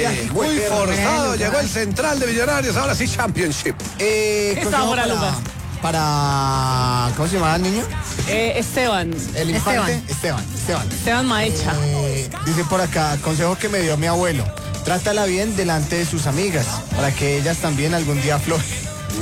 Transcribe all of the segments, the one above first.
muy forzado, llegó el central de Millonarios, ahora sí Championship. Está ahora lugar. Para... ¿Cómo se llamaba el niño? Esteban. El infante. Esteban Maecha. Dice por acá, consejo que me dio mi abuelo. Trátala bien delante de sus amigas, para que ellas también algún día aflojen.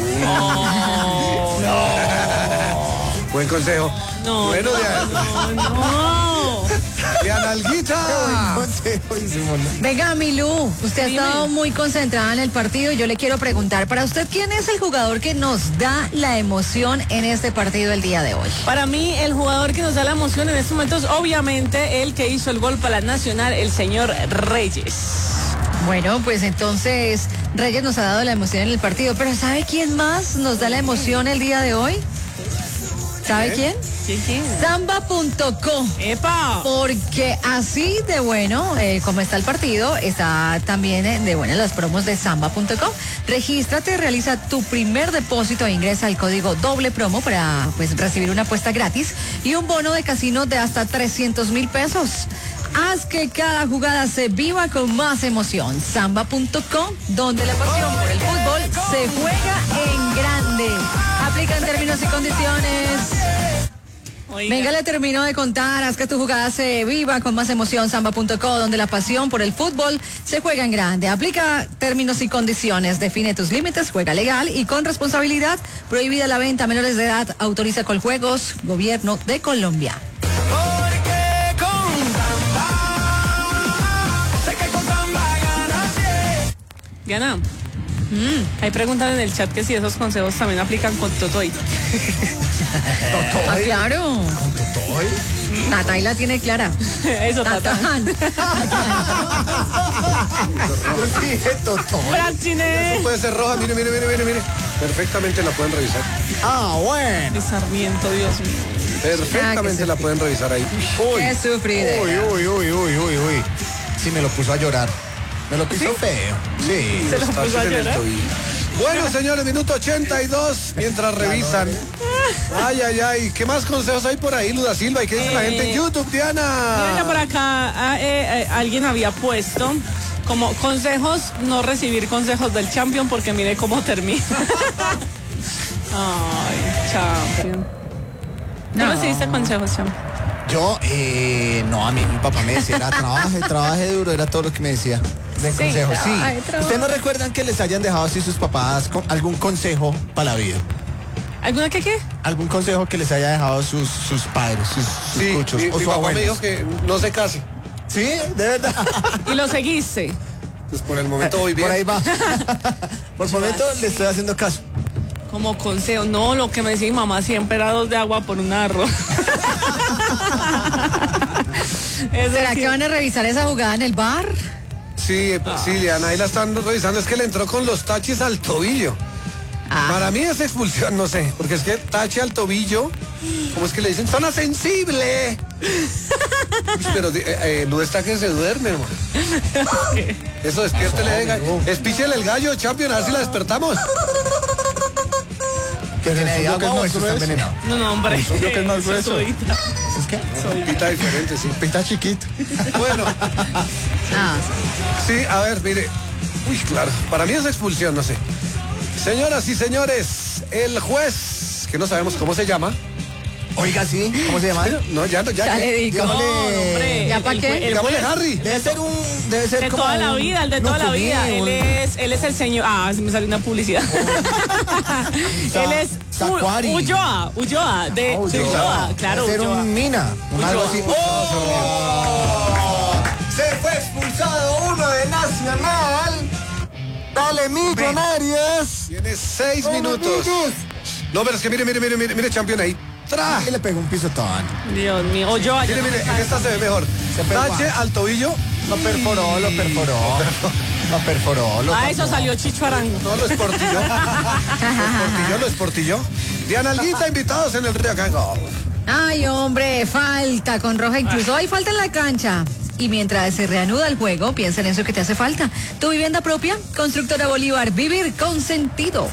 Buen consejo. No, bueno, no. de Analguita. Venga, Milú, usted ha estado muy concentrada en el partido y yo le quiero preguntar, para usted, ¿quién es el jugador que nos da la emoción en este partido el día de hoy? Para mí, el jugador que nos da la emoción en estos momentos, obviamente, el que hizo el gol para la Nacional, el señor Reyes. Bueno, pues entonces Reyes nos ha dado la emoción en el partido, pero ¿sabe quién más nos da la emoción el día de hoy? ¿Sabe quién? ¿Quién? Samba.co. ¡Epa! Porque así de bueno como está el partido, está también de buenas las promos de Samba.co. Regístrate, realiza tu primer depósito e ingresa el código doble promo para pues recibir una apuesta gratis y un bono de casino de hasta 300,000 pesos. Haz que cada jugada se viva con más emoción. Samba.com, donde la pasión por el fútbol se juega en grande. Aplica en términos y condiciones. Oiga. Venga, le termino de contar. Haz que tu jugada se viva con más emoción. Samba.co, donde la pasión por el fútbol se juega en grande. Aplica términos y condiciones. Define tus límites. Juega legal y con responsabilidad. Prohibida la venta a menores de edad. Autoriza Coljuegos. Gobierno de Colombia. Diana, ahí preguntan en el chat que si esos consejos también aplican con Totoy. Ah, claro. ¿Totoy? Tatay la tiene clara. Eso, Tata. Yo dije Totoy. ¡Brachiné! Puede ser roja, mire. Perfectamente la pueden revisar. Ah, bueno. De Sarmiento, Dios mío. Perfectamente la pueden revisar ahí. Qué sufrida. Uy. Sí, me lo puso a llorar. Me lo puso feo. Sí. Se lo Está puso a en el llorar. tobillo. Bueno, señores, minuto 82, mientras revisan. Ay. ¿Qué más consejos hay por ahí, Luda Silva? ¿Y qué dice la gente en YouTube, Diana? Mira, por acá alguien había puesto como consejos, no recibir consejos del Champion porque mire cómo termina. Ay, Champion. ¿No recibiste consejos, Champion? Yo, no, a mí mi papá me decía, trabaje duro, era todo lo que me decía. De consejos, sí. ¿Ustedes no recuerdan que les hayan dejado así sus papás algún consejo para la vida? ¿Alguna qué? ¿Algún consejo que les haya dejado sus padres, sus cuchos o mi su papá abuelo? me dijo que no se case. Sí, de verdad. Y lo seguiste. Pues por el momento voy bien. Por ahí va. Por el momento le estoy haciendo caso. Como consejo, no, lo que me decía mi mamá siempre era 2 de agua por un arroz. ¿Será que van a revisar esa jugada en el bar? Sí, Diana, ahí la están revisando. Es que le entró con los taches al tobillo. Para mí es expulsión, no sé, porque es que tache al tobillo, ¿cómo es que le dicen? ¡Zona sensible! Pero no está que se duerme, hermano. Eso, despiértele. Espíchele el gallo, Champion, a ver si la despertamos. ¿Que tiene agua o eso está envenenado? No, hombre. Yo que es más grueso. Soy- ¿Es que? Pita diferente, sí. Pinta chiquito. Bueno, Ah, sí, a ver, mire. Uy, claro, para mí es expulsión, no sé. Señoras y señores, el juez, que no sabemos cómo se llama. Oiga, sí, ¿cómo se llama? No, ya le digo. No, hombre. ¿Ya pa' qué? Digámosle Harry. Debe ser De como toda la vida, el de toda la vida. Él es el señor. Se me salió una publicidad. Él es Sacuari. Ulloa. De Ulloa. Claro, Debe ser Ulloa. un mina, algo Ulloa. así. ¡Oh! Se fue expulsado uno de Nacional. Dale, Millonarios. Tiene 6 minutos. No, pero es que mire, Champion ahí. ¡Tra! Y le pegó un pisotón. Dios mío. Ulloa. Mire, en esta se ve mejor. Tache al tobillo. Lo perforó. Eso salió Chicho Arango. No, lo esportilló. Diana Alguita, invitados en el Río Cango. Ay, hombre, falta con roja. Incluso hay falta en la cancha. Y mientras se reanuda el juego, piensa en eso que te hace falta. Tu vivienda propia, Constructora Bolívar, vivir con sentido.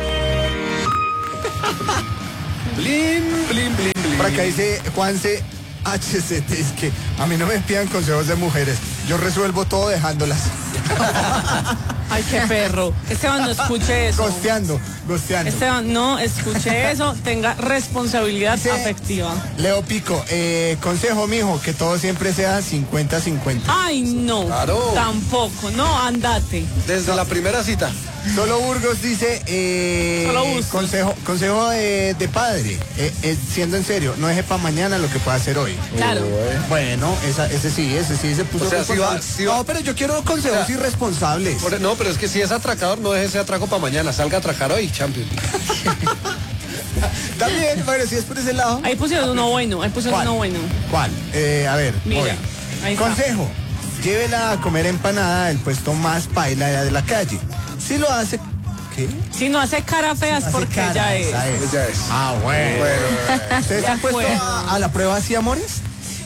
Blin. Por acá dice Juanse, HCT, es que a mí no me pidan consejos de mujeres. Yo resuelvo todo dejándolas. Ay, qué perro. Esteban, no escuche eso. Gosteando. Esteban, no escuche eso. Tenga responsabilidad afectiva. Leo Pico, consejo, mijo, que todo siempre sea 50-50. Ay, no. Claro. Tampoco. No, andate. Desde la primera cita. Solo Burgos dice, Solo Bustos. consejo de padre, siendo en serio, no deje para mañana lo que pueda hacer hoy. Claro. Bueno, ese sí se puso. O sea, responsable. si va- No, pero yo quiero consejos irresponsables. No, pero es que si es atracador, no deje ese atraco para mañana. Salga a atracar hoy, champion. También, bueno, si es por ese lado. Ahí pusieron uno bueno. ¿Cuál? A ver, Mira, voy. ahí está. Consejo, llévela a comer empanada del puesto más paila de la calle. Si lo hace, ¿qué? Si no hace cara fea es porque ya es. Ya es. Ah, bueno. ¿Ustedes Ya han puesto fue. a la prueba así, amores?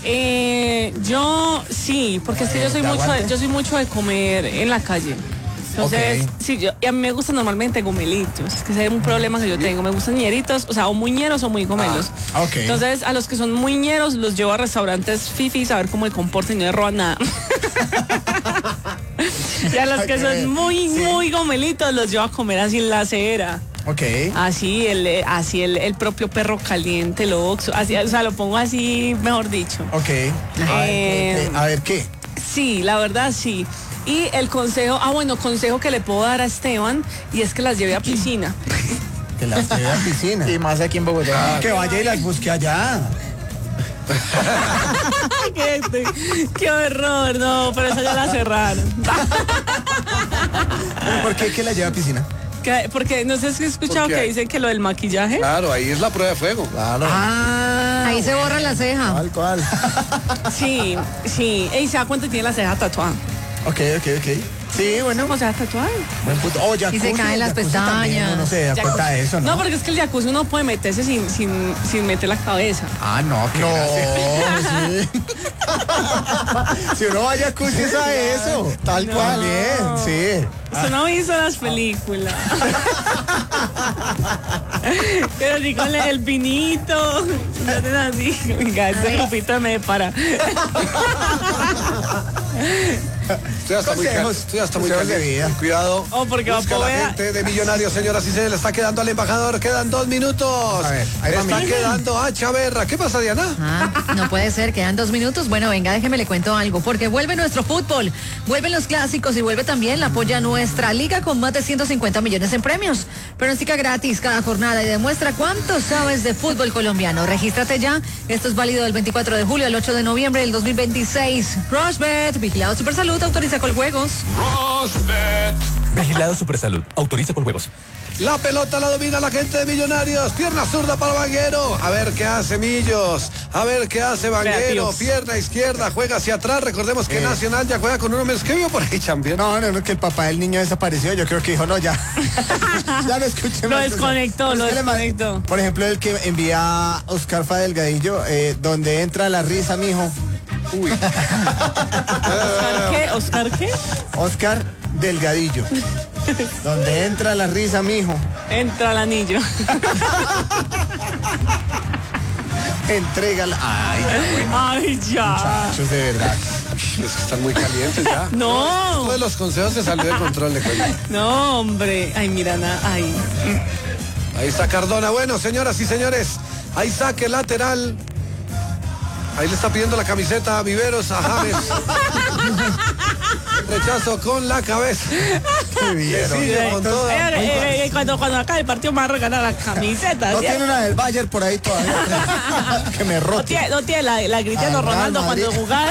Yo sí, porque es que yo soy mucho de comer en la calle. Entonces, Ok. sí, y a mí me gustan normalmente gomelitos, que ese es un problema que yo tengo. Me gustan ñeritos, o sea, o muy ñeros o muy gomelos. Ok. Entonces, a los que son muy ñeros los llevo a restaurantes fifis a ver cómo se comportan y no me roban nada. Y a los que son muy gomelitos los llevo a comer así en la acera. Ok. Así el propio perro caliente, lo oxo, así, o sea, lo pongo así, mejor dicho. Ok. A ver, ¿qué? Sí, la verdad sí. Y el consejo, consejo que le puedo dar a Esteban, y es que las lleve a piscina. Que las lleve a piscina. Y más aquí en Bogotá. Que vaya y las busque allá. Qué horror, no, pero esa ya la cerraron. ¿Por qué que la lleve a piscina? Porque no sé si he escuchado ¿Por qué? que dicen que lo del maquillaje. Claro, ahí es la prueba de fuego. Claro. Ahí se borra la ceja. ¿Cuál? Sí. Y se da cuenta que tiene la ceja tatuada. Ok. Sí, bueno. ¿Cómo se da tatuada? Buen punto. Oh, Y se caen las jacuzzi también, pestañas. uno se da cuenta de eso, ¿no? No, porque es que el jacuzzi uno puede meterse sin meter la cabeza. Ah, no, sí. Si uno va a jacuzzi es a eso. Tal cual. Bien, sí. Usted no hizo las películas. Pero sí con el vinito. No así. Venga, este pupito me para. Estoy hasta muy Consejos de caliente. vida. Cuidado. Oh, porque va a Busca la poder- gente de Millonarios, señoras y se le está quedando al embajador. Quedan 2 minutos. A ver, ahí va está mi- quedando a Chaverra. ¿Qué pasa, Diana? No puede ser, quedan 2 minutos. Bueno, venga, déjeme le cuento algo, porque vuelve nuestro fútbol, vuelven los clásicos y vuelve también la apoya nuestra liga con más de 150 millones en premios. Pronostica gratis cada jornada y demuestra cuánto sabes de fútbol colombiano. Regístrate ya. Esto es válido del 24 de julio al 8 de noviembre del 2026. Crossbet, vigilado Supersalud, autoriza con juegos. Vigilado Supersalud. Autoriza con juegos. La pelota la domina la gente de Millonarios. Pierna zurda para Vanguero. A ver qué hace Millos. A ver qué hace Vanguero. Creativos. Pierna izquierda, juega hacia atrás. Recordemos que Nacional ya juega con uno menos que vio por ahí, champion. No, que el papá del niño desapareció. Yo creo que dijo, no, ya. Ya no escuché Lo más. desconectó, lo Es que le mandé- desconectó. Por ejemplo, el que envía a Oscar Delgadillo, donde entra la risa, mijo. Uy. ¿Oscar qué? Oscar Delgadillo. Donde entra la risa, mijo. Entra el anillo. Entrégala. Ay, Ay, ya. muchachos, de verdad. Es que están muy calientes ya. No. Esto de los consejos se salió de control, le cuento. No, hombre. Ay, mira, ay. Ahí está Cardona. Bueno, señoras y señores, ahí saque lateral. Ahí le está pidiendo la camiseta a Viveros a James. Rechazo con la cabeza. Le sigue con toda. Cuando acabe el partido me va a regalar la camiseta. No ¿sí? tiene una del Bayern por ahí todavía. Que me No rote. tiene la Cristiano Al Real Ronaldo Madrid. cuando jugaba.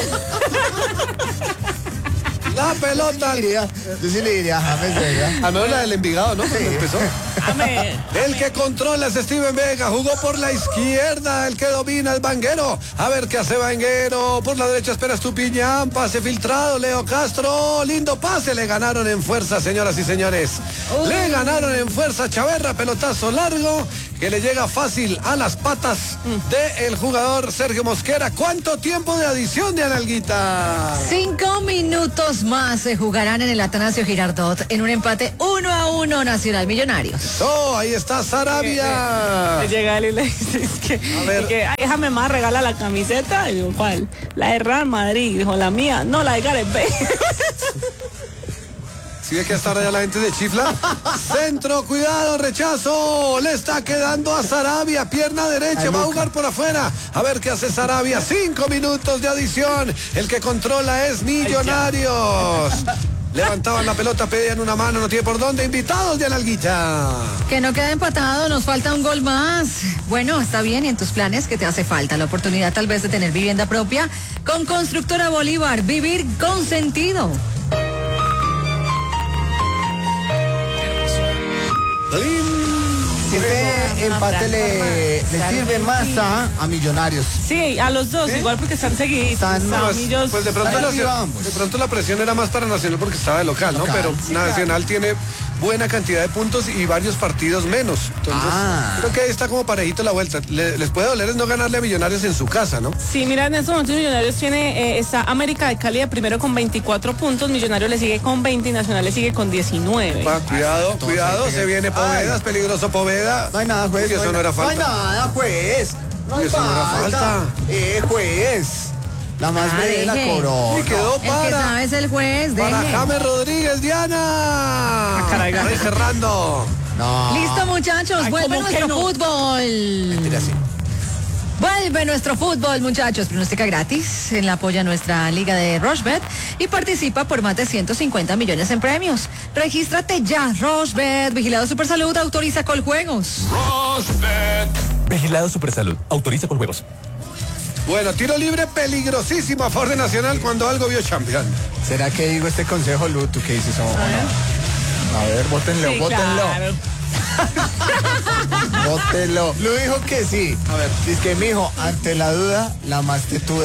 La pelota. Yo sí le diría a James, de verdad. A menos la del Envigado, ¿no? Cuando empezó. Amén. El que controla es Steven Vega, jugó por la izquierda, el que domina es Vanguero. A ver qué hace Vanguero. Por la derecha espera Estupiñán, pase filtrado, Leo Castro, lindo pase, le ganaron en fuerza, señoras y señores. Le ganaron en fuerza Chaverra, pelotazo largo que le llega fácil a las patas del jugador Sergio Mosquera. ¿Cuánto tiempo de adición de Analguita? 5 minutos más se jugarán en el Atanasio Girardot en un empate 1-1 Nacional Millonarios. Ahí está Sarabia. Llega él y le dice ay, déjame más, regala la camiseta. Y yo, ¿cuál? La de Real Madrid. Dijo, la mía, no, la de Gareth Bale. ¿Sí ve que hasta ahora ya la gente se chifla? Centro, cuidado, rechazo. Le está quedando a Sarabia, pierna derecha, va a jugar por afuera. A ver qué hace Sarabia. 5 minutos de adición. El que controla es Millonarios. Levantaban la pelota, pedían una mano, no tiene por dónde. Invitados de Analguita. Que no quede empatado, nos falta un gol más. Bueno, está bien, y en tus planes, ¿qué te hace falta? La oportunidad tal vez de tener vivienda propia con Constructora Bolívar. Vivir con sentido. Este empate le sirve más a Millonarios. Sí, a los dos, igual porque están seguidos. Pues de pronto la presión era más para Nacional porque estaba de local, ¿no? Pero sí, Nacional tiene buena cantidad de puntos y varios partidos menos. Entonces, creo que ahí está como parejito la vuelta. Les puede doler es no ganarle a Millonarios en su casa, ¿no? Sí, mira, en estos momentos Millonarios está América de Cali de primero con 24 puntos, Millonarios le sigue con 20 y Nacional le sigue con 19. Cuidado, se viene Poveda, es peligroso Poveda. No hay nada, juez. Eso no era falta. No hay nada, juez. No hay Eso no era falta. Juez. La más breve la cobró. Y quedó El que sabe es el juez, deje. para James Rodríguez, Diana. Caray, cerrando. No. Listo, muchachos, vuelve nuestro fútbol. Mentira, sí. Vuelve nuestro fútbol, muchachos. Pronostica gratis en la apoya nuestra liga de Rochebet y participa por más de 150 millones en premios. Regístrate ya, Rochebet. Vigilado Supersalud, autoriza Coljuegos. Rochebet. Vigilado Supersalud. Autoriza con juegos. Bueno, tiro libre peligrosísimo a favor de Nacional cuando algo vio champion. ¿Será que digo este consejo, Lu? ¿Tú qué dices? A ver, bótenlo, Sí, bótenlo. claro. Bótenlo. Lu dijo que sí. A ver. Dice que, mijo, ante la duda, la más tetuda.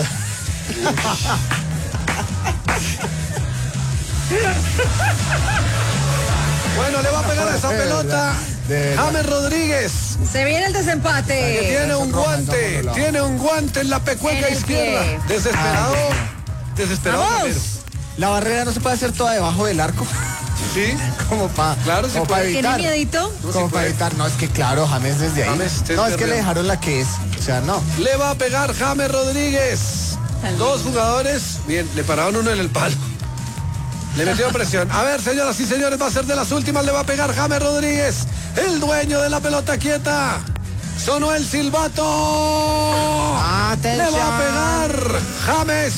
Bueno, le va a pegar a esa pelota James Rodríguez. Se viene el desempate. Que tiene un guante en la pecueca En el izquierda. pie. Desesperado. ¡Vamos! La barrera no se puede hacer toda debajo del arco. Sí. Como para evitar. ¿Tiene miedito? Como para evitar. No, es que claro, James desde ahí. No, es que le dejaron la que es. O sea, no. Le va a pegar James Rodríguez. Dos jugadores. Bien, le pararon uno en el palo. Le metió presión. A ver, señoras y señores, va a ser de las últimas. Le va a pegar James Rodríguez, el dueño de la pelota quieta. Sonó el silbato. Atención. Le va a pegar James.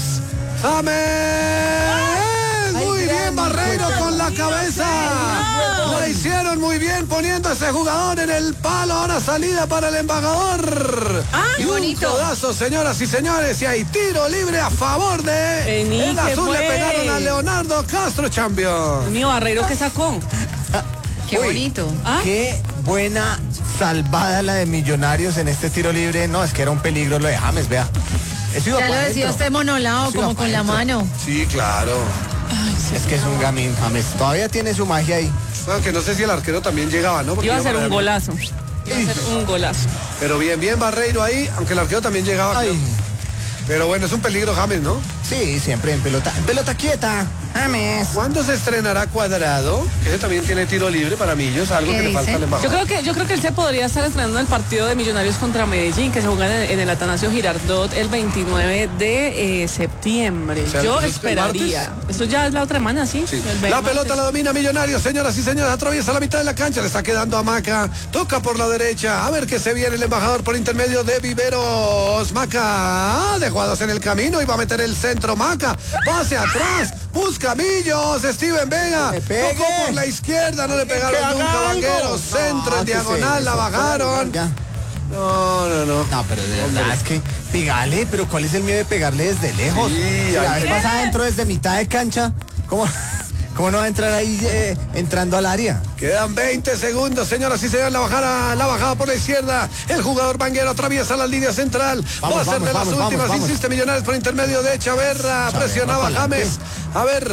Muy bien, Barreiro con la cabeza. La hicieron muy bien poniendo a ese jugador en el palo. Ahora salida para el embajador. Qué Y un bonito. codazo, señoras y señores. Y hay tiro libre a favor de el azul. Le pegaron a Leonardo Castro, champion. Mío, Barreiro, ¿qué sacó? Qué Uy, bonito. Qué buena salvada la de Millonarios en este tiro libre. No, es que era un peligro lo de James, vea. Eso iba Ya lo pa' decía dentro. usted monolao, Eso iba como pa' con la dentro. mano. Sí, claro. Es que es un gamín, James. Todavía tiene su magia ahí. Aunque no sé si el arquero también llegaba, ¿no? Porque Iba a ser para un mí- golazo. Iba a ser un golazo. Pero bien Barreiro ahí, aunque el arquero también llegaba. Ay. creo. Pero bueno, es un peligro James, ¿no? Sí, siempre en pelota. En pelota quieta. James. ¿Cuándo se estrenará Cuadrado? Que ese también tiene tiro libre para Millos, algo ¿Qué que le falta dice? al embajador. Yo creo que él se podría estar estrenando el partido de Millonarios contra Medellín, que se juega en el Atanasio Girardot el 29 de septiembre. O sea, Yo ¿eso es el esperaría. Eso ya es la otra semana, ¿sí? Sí. El La martes. pelota la domina Millonarios, señoras y señores, atraviesa la mitad de la cancha, le está quedando a Maca, toca por la derecha, a ver qué se viene el embajador por intermedio de Viveros. Maca, dejó a dos en el camino y va a meter el centro. Maca, pase atrás, busca Millos, Steven Vega, Le pegue. tocó por la izquierda, no le pegaron haga nunca, algo. Vangueros, centro en que diagonal, la bajaron. Ya. No. No, pero de verdad es que pegale, pero ¿cuál es el miedo de pegarle desde lejos? Sí, Si la ahí- vez pasada entró desde mitad de cancha, ¿cómo no va a entrar ahí entrando al área? Quedan 20 segundos, señoras y señores, la bajada por la izquierda. El jugador Vanguero atriesa la línea central. Va a ser de las últimas, insiste Millonarios por intermedio de Chaverra. Presionaba para James. A ver,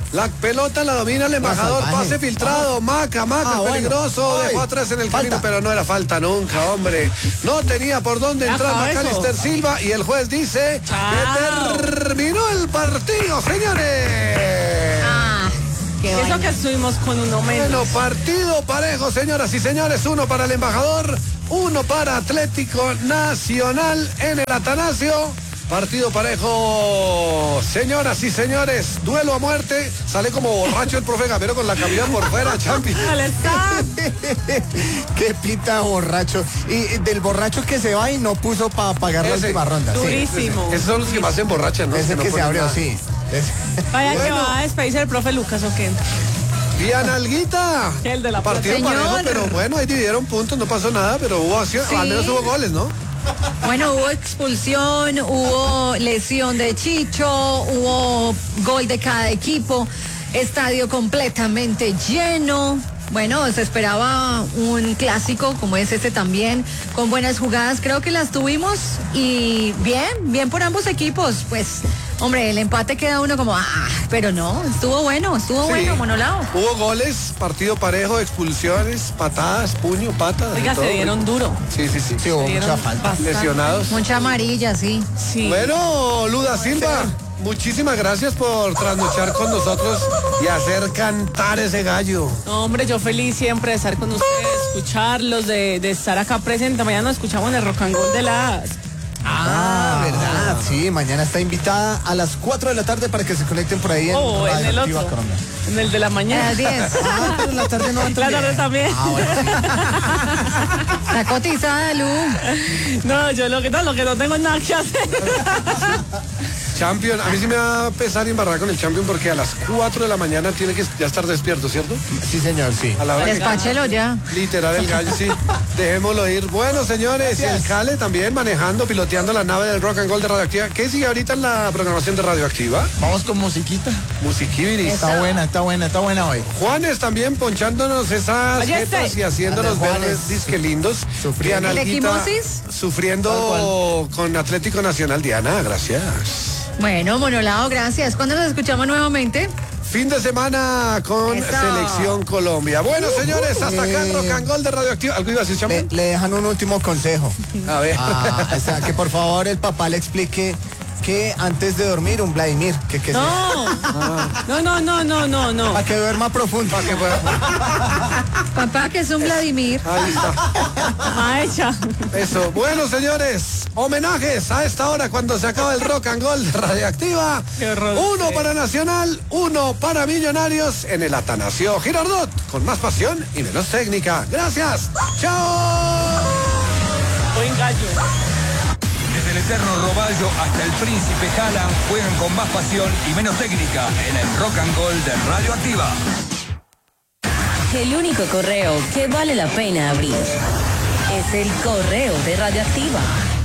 La pelota la domina el embajador, pase filtrado, Maca, peligroso, bueno. dejó atrás en el camino, pero no era falta nunca, hombre. No tenía por dónde entrar Macalister Silva y el juez dice que terminó el partido, señores. Eso que estuvimos con uno menos. Bueno, partido parejo, señoras y señores, 1 para el embajador, 1 para Atlético Nacional en el Atanasio. Partido parejo, señoras y señores, duelo a muerte. Sale como borracho el profe Gamero con la camisa por fuera, Champi. Qué pinta borracho. Y del borracho que se va y no puso para pagar la última ronda. Durísimo. Esos son los que más se emborrachan, ¿no? Ese que se abrió, sí. Vaya que va a despedirse el profe Lucas, ¿o qué? Diana Alguita. El de la partido parejo, pero bueno, ahí dividieron puntos, no pasó nada, pero hubo acción, al menos hubo goles, ¿no? Bueno, hubo expulsión, hubo lesión de Chicho, hubo gol de cada equipo, estadio completamente lleno. Bueno, se esperaba un clásico como es este también, con buenas jugadas, creo que las tuvimos y bien por ambos equipos, pues, hombre, el empate queda uno como, pero no, estuvo bueno, Monolao. Hubo goles, partido parejo, expulsiones, patadas, puño, patas. Oiga, se dieron duro. Sí, hubo mucha falta. Lesionados. Mucha amarilla, sí. Bueno, Luda Silva. Muchísimas gracias por trasnochar con nosotros y hacer cantar ese gallo. No, hombre, yo feliz siempre de estar con ustedes, escucharlos, de estar acá presente. Mañana nos escuchamos en el Rock and Roll de las... ¿Verdad? Sí, mañana está invitada a las 4 de la tarde para que se conecten por ahí en en el otro. Colombia. En el de la mañana. A las 10. Pero en la tarde no. La tarde también. Bueno, sí. La cotizada, Lu. No, yo lo que no tengo nada que hacer. Champion, a mí sí me va a pesar y embarrar con el Champion porque a las 4 de la mañana tiene que ya estar despierto, ¿cierto? Sí, señor, sí. A la hora Despáchelo ya. literal el gallo, sí. Dejémoslo ir. Bueno, señores, y el Cale también manejando, piloteando la nave del Rock and Roll de Radioactiva. ¿Qué sigue ahorita en la programación de Radioactiva? Vamos con musiquita. Musiquibiris. Está buena hoy. Juanes también ponchándonos esas jetas y haciéndonos Juanes. verdes disque lindos. Sufriendo. Diana ¿El Alguita, equimosis? sufriendo con Atlético Nacional. Diana, gracias. Bueno, Monolao, gracias. ¿Cuándo nos escuchamos nuevamente? Fin de semana con Eso. Selección Colombia. Bueno, señores, hasta acá el Rock and Roll de Radioactiva. ¿Algo iba a decir, Champion? Le dejan un último consejo. A ver. O sea, que por favor el papá le explique que antes de dormir un Vladimir. Que No. Para que duerma profundo. Para que pueda- Papá, que es un Vladimir. Ahí está. Maecha. Eso. Bueno, señores, homenajes a esta hora cuando se acaba el Rock and Roll de Radioactiva. Qué horror. 1 para Nacional, 1 para Millonarios en el Atanasio Girardot, con más pasión y menos técnica. Gracias. ¡Chao! Buen gallo. Desde el eterno Roballo hasta el Príncipe Haaland juegan con más pasión y menos técnica en el Rock and Roll de Radioactiva. El único correo que vale la pena abrir es el correo de Radioactiva.